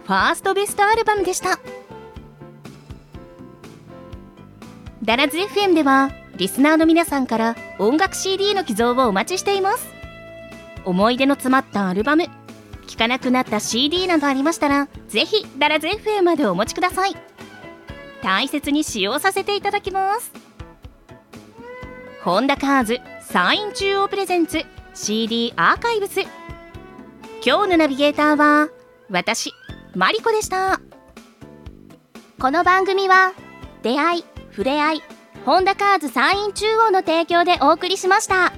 ファーストベストアルバムでした。ダラズ FM ではリスナーの皆さんから音楽 CD の寄贈をお待ちしています。思い出の詰まったアルバム、聴かなくなった CD などありましたら、ぜひダラズ FM までお持ちください。大切に使用させていただきます。本田カーズ山陰中央プレゼンツ CD アーカイブス。今日のナビゲーターは私マリコでした。この番組は出会い、触れ合い、本田カーズ山陰中央の提供でお送りしました。